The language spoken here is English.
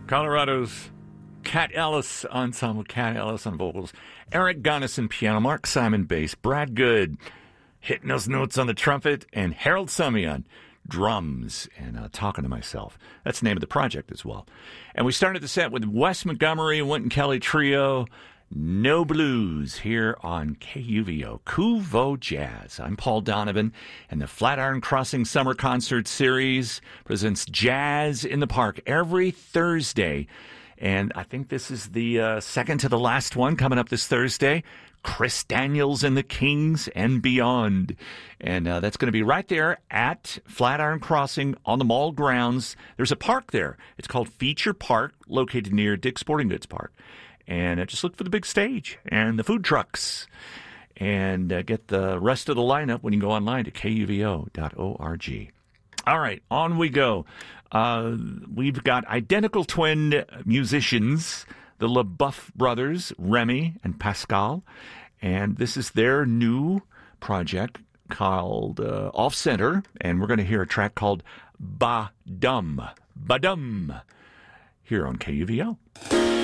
Colorado's Cat Ellis Ensemble, Cat Ellis on vocals, Eric Gunnison piano, Mark Simon bass, Brad Good hitting those notes on the trumpet, and Harold Sumion drums and Talking to Myself. That's the name of the project as well. And we started the set with Wes Montgomery, Wynton Kelly Trio, No Blues, here on KUVO, Kuvo Jazz. I'm Paul Donovan, and the Flatiron Crossing Summer Concert Series presents Jazz in the Park every Thursday. And I think this is the second to the last one coming up this Thursday. Chris Daniels and the Kings and Beyond. And that's going to be right there at Flatiron Crossing on the mall grounds. There's a park there. It's called Feature Park, located near Dick's Sporting Goods Park. And just look for the big stage and the food trucks. And get the rest of the lineup when you go online to kuvo.org. All right, on we go. We've got identical twin musicians, the LaBeouf brothers, Remy and Pascal. And this is their new project called Off Center. And we're going to hear a track called Ba Dum, Ba Dum, here on KUVO.